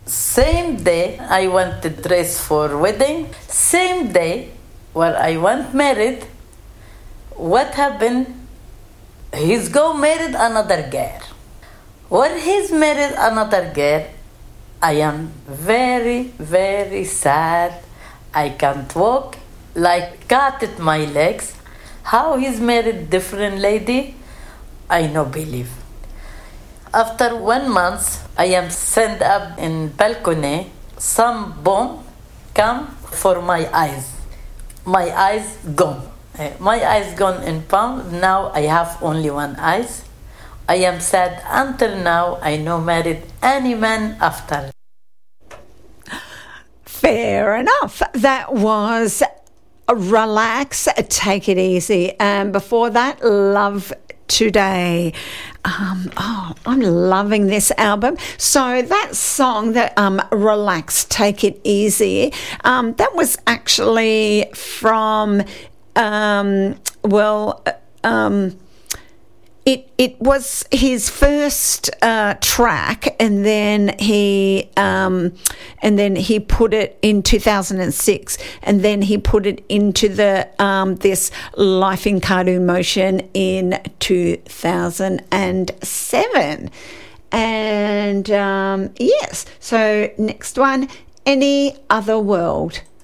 Same day I want to dress for wedding. Same day when I want married, what happened? He's go married another girl. When he's married another girl, I am very, very sad. I can't walk, like cut at my legs. How he's married different lady, I no believe. After 1 month, I am sent up in balcony. Some bomb come for my eyes. My eyes gone. My eyes gone in palm. Now I have only one eyes. I am sad until now. I no married any man after. Fair enough. That was Relax, Take It Easy. And before that, Love Today. I'm loving this album. So that song, that Relax, Take It Easy, that was actually from, It was his first track, and then he put it in 2006, and then he put it into the this Life in Cartoon Motion in 2007. And yes, so next one, Any Other World.